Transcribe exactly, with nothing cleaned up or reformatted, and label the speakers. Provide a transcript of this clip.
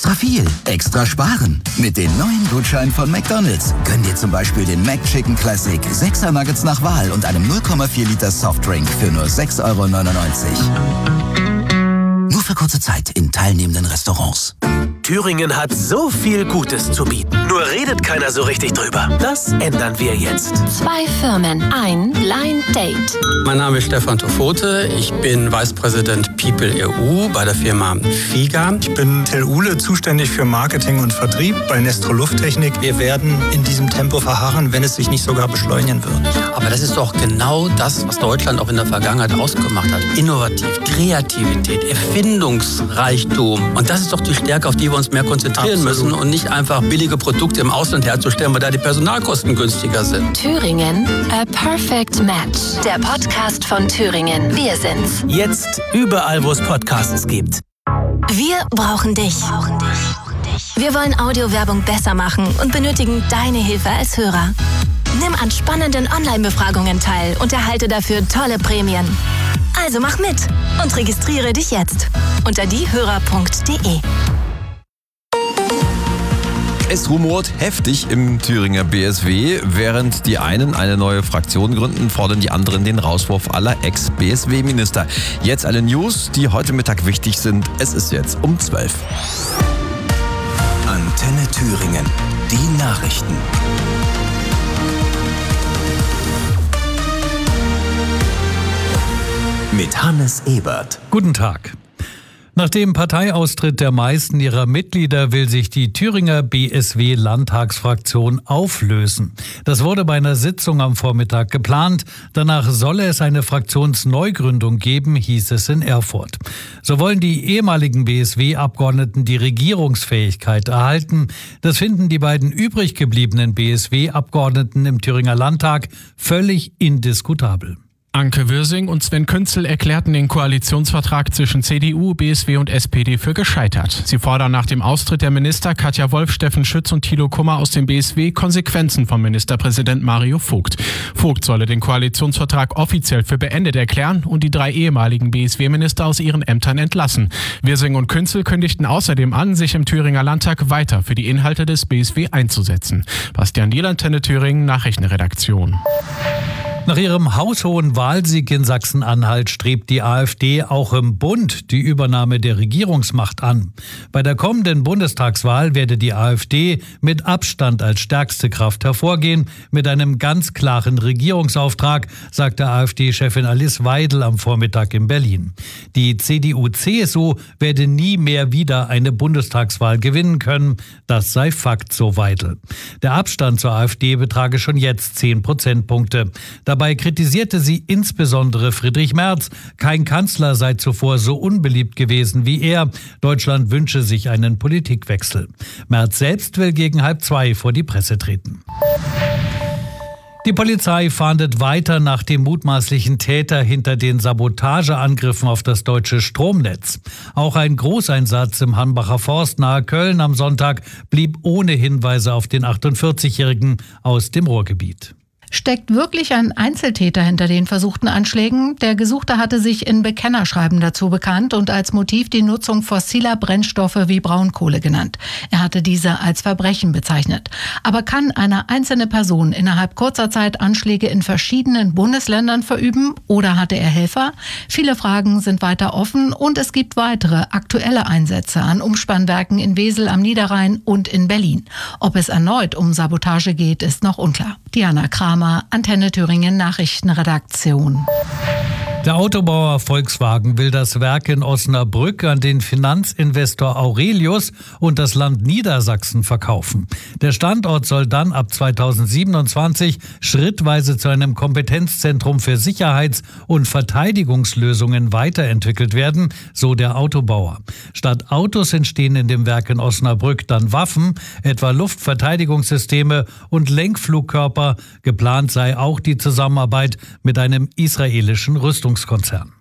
Speaker 1: Extra viel, extra sparen. Mit den neuen Gutscheinen von McDonald's gönn dir zum Beispiel den McChicken Classic, sechser Nuggets nach Wahl und einem null Komma vier Liter Softdrink für nur sechs Euro neunundneunzig. Nur für kurze Zeit in teilnehmenden Restaurants.
Speaker 2: Thüringen hat so viel Gutes zu bieten. Nur redet keiner so richtig drüber. Das ändern wir jetzt.
Speaker 3: Zwei Firmen, ein Blind Date.
Speaker 4: Mein Name ist Stefan Tofote. Ich bin Vice President People E U bei der Firma Figa.
Speaker 5: Ich bin Till Uhle, zuständig für Marketing und Vertrieb bei Nestro Lufttechnik. Wir werden in diesem Tempo verharren, wenn es sich nicht sogar beschleunigen wird.
Speaker 4: Aber das ist doch genau das, was Deutschland auch in der Vergangenheit ausgemacht hat. Innovativ, Kreativität, Erfindungsreichtum. Und das ist doch die Stärke, auf die wir uns mehr konzentrieren
Speaker 5: Absolut.
Speaker 4: müssen und nicht einfach billige Produkte im Ausland herzustellen, weil da die Personalkosten günstiger sind.
Speaker 3: Thüringen, a perfect match. Der Podcast von Thüringen. Wir sind's.
Speaker 2: Jetzt überall, wo es Podcasts gibt.
Speaker 3: Wir brauchen dich. Wir wollen Audiowerbung besser machen und benötigen deine Hilfe als Hörer. Nimm an spannenden Online-Befragungen teil und erhalte dafür tolle Prämien. Also mach mit und registriere dich jetzt unter diehörer punkt de.
Speaker 6: Es rumort heftig im Thüringer B S W. Während die einen eine neue Fraktion gründen, fordern die anderen den Rauswurf aller Ex-B S W-Minister. Jetzt alle News, die heute Mittag wichtig sind. Es ist jetzt um zwölf.
Speaker 1: Antenne Thüringen. Die Nachrichten. Mit Hannes Ebert.
Speaker 7: Guten Tag. Nach dem Parteiaustritt der meisten ihrer Mitglieder will sich die Thüringer B S W-Landtagsfraktion auflösen. Das wurde bei einer Sitzung am Vormittag geplant. Danach solle es eine Fraktionsneugründung geben, hieß es in Erfurt. So wollen die ehemaligen B S W-Abgeordneten die Regierungsfähigkeit erhalten. Das finden die beiden übrig gebliebenen B S W-Abgeordneten im Thüringer Landtag völlig indiskutabel.
Speaker 8: Anke Würsing und Sven Künzel erklärten den Koalitionsvertrag zwischen C D U, B S W und S P D für gescheitert. Sie fordern nach dem Austritt der Minister Katja Wolf, Steffen Schütz und Thilo Kummer aus dem B S W Konsequenzen vom Ministerpräsident Mario Vogt. Vogt solle den Koalitionsvertrag offiziell für beendet erklären und die drei ehemaligen B S W-Minister aus ihren Ämtern entlassen. Würsing und Künzel kündigten außerdem an, sich im Thüringer Landtag weiter für die Inhalte des B S W einzusetzen. Bastian Diel, Antenne Thüringen, Nachrichtenredaktion.
Speaker 7: Nach ihrem haushohen Wahlsieg in Sachsen-Anhalt strebt die AfD auch im Bund die Übernahme der Regierungsmacht an. Bei der kommenden Bundestagswahl werde die AfD mit Abstand als stärkste Kraft hervorgehen, mit einem ganz klaren Regierungsauftrag, sagte AfD-Chefin Alice Weidel am Vormittag in Berlin. Die C D U C S U werde nie mehr wieder eine Bundestagswahl gewinnen können. Das sei Fakt, so Weidel. Der Abstand zur AfD betrage schon jetzt zehn Prozentpunkte. Dabei kritisierte sie insbesondere Friedrich Merz. Kein Kanzler sei zuvor so unbeliebt gewesen wie er. Deutschland wünsche sich einen Politikwechsel. Merz selbst will gegen halb zwei vor die Presse treten. Die Polizei fahndet weiter nach dem mutmaßlichen Täter hinter den Sabotageangriffen auf das deutsche Stromnetz. Auch ein Großeinsatz im Hanbacher Forst nahe Köln am Sonntag blieb ohne Hinweise auf den achtundvierzigjährigen aus dem Ruhrgebiet.
Speaker 9: Steckt wirklich ein Einzeltäter hinter den versuchten Anschlägen? Der Gesuchte hatte sich in Bekennerschreiben dazu bekannt und als Motiv die Nutzung fossiler Brennstoffe wie Braunkohle genannt. Er hatte diese als Verbrechen bezeichnet. Aber kann eine einzelne Person innerhalb kurzer Zeit Anschläge in verschiedenen Bundesländern verüben oder hatte er Helfer? Viele Fragen sind weiter offen und es gibt weitere aktuelle Einsätze an Umspannwerken in Wesel am Niederrhein und in Berlin. Ob es erneut um Sabotage geht, ist noch unklar. Diana Kramer, Antenne Thüringen Nachrichtenredaktion.
Speaker 7: Der Autobauer Volkswagen will das Werk in Osnabrück an den Finanzinvestor Aurelius und das Land Niedersachsen verkaufen. Der Standort soll dann ab zweitausendsiebenundzwanzig schrittweise zu einem Kompetenzzentrum für Sicherheits- und Verteidigungslösungen weiterentwickelt werden, so der Autobauer. Statt Autos entstehen in dem Werk in Osnabrück dann Waffen, etwa Luftverteidigungssysteme und Lenkflugkörper. Geplant sei auch die Zusammenarbeit mit einem israelischen Rüstungskonzern.